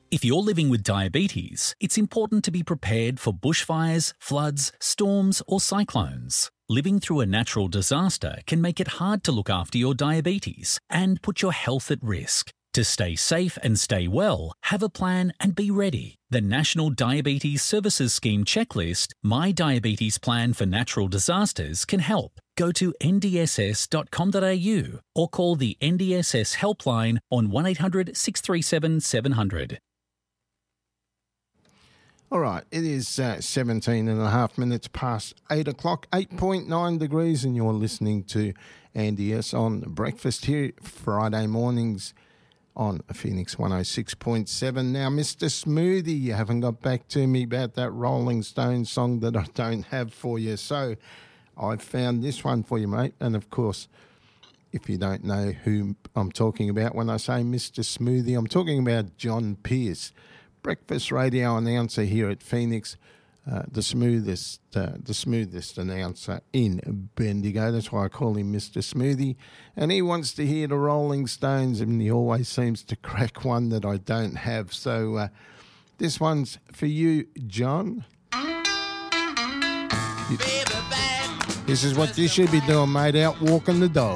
If you're living with diabetes, it's important to be prepared for bushfires, floods, storms, or cyclones. Living through a natural disaster can make it hard to look after your diabetes and put your health at risk. To stay safe and stay well, have a plan and be ready. The National Diabetes Services Scheme checklist, My Diabetes Plan for Natural Disasters, can help. Go to ndss.com.au or call the NDSS helpline on 1800 637 700. All right, it is 17 and a half minutes past 8 o'clock, 8.9 degrees, and you're listening to Andy S. on Breakfast here Friday mornings on Phoenix 106.7. Now, Mr. Smoothie, you haven't got back to me about that Rolling Stones song that I don't have for you, so I found this one for you, mate. And, of course, if you don't know who I'm talking about when I say Mr. Smoothie, I'm talking about John Pierce, breakfast radio announcer here at Phoenix, the smoothest announcer in Bendigo. That's why I call him Mr. Smoothie. And he wants to hear the Rolling Stones, and he always seems to crack one that I don't have. So this one's for you, John. This is what you should be doing, mate, out walking the dog.